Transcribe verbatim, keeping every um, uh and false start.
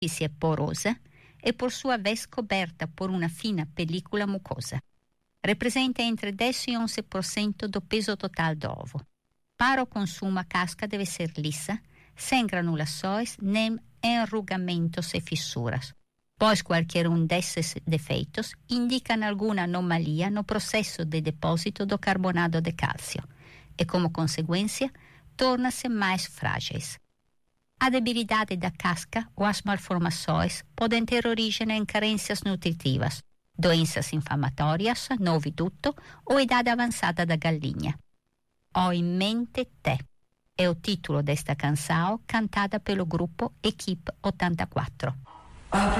superficie porosa e por sua vez coberta por una fina pellicola mucosa. Representa entre dez e onze por cento do peso total do ovo. Para o consumo, a casca deve ser lisa, sem granulações nem enrugamentos e fissuras, pois qualquer um desses defeitos indicam alguma anomalia no processo de depósito do carbonato de cálcio e, como consequência, torna-se mais frágeis. A debilidade da casca ou as malformações podem ter origem em carências nutritivas, doenças inflamatórias no oviduto ou idade avançada da galinha. Ho in mente te è il titolo desta canção cantada pelo gruppo Equipe ottantaquattro.